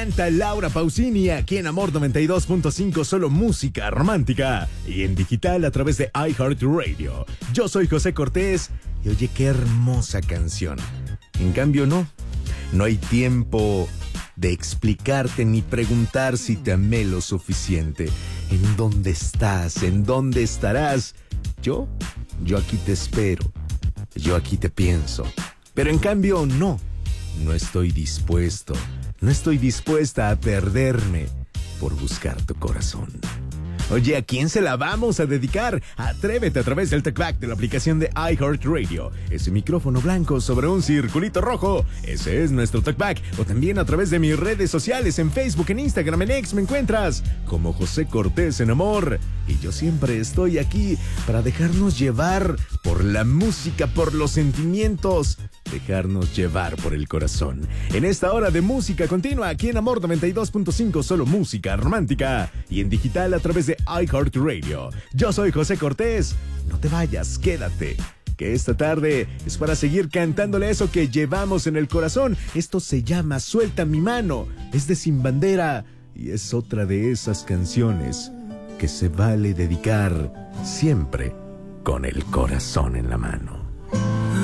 canta Laura Pausini aquí en Amor 92.5, solo música romántica. Y en digital a través de iHeartRadio. Yo soy José Cortés y oye qué hermosa canción. En cambio no hay tiempo de explicarte ni preguntar si te amé lo suficiente. ¿En dónde estás? ¿En dónde estarás? Yo aquí te espero. Yo aquí te pienso. Pero en cambio no estoy dispuesto. No estoy dispuesta a perderme por buscar tu corazón. Oye, ¿a quién se la vamos a dedicar? Atrévete a través del TalkBack de la aplicación de iHeartRadio. Ese micrófono blanco sobre un circulito rojo. Ese es nuestro TalkBack. O también a través de mis redes sociales, en Facebook, en Instagram, en X, me encuentras como José Cortés en Amor. Y yo siempre estoy aquí para dejarnos llevar por la música, por los sentimientos. Dejarnos llevar por el corazón. En esta hora de música continua, aquí en Amor 92.5, solo música romántica. Y en digital a través de iHeartRadio. Yo soy José Cortés. No te vayas, quédate. Que esta tarde es para seguir cantándole eso que llevamos en el corazón. Esto se llama Suelta mi mano. Es de Sin Bandera. Y es otra de esas canciones que se vale dedicar siempre con el corazón en la mano.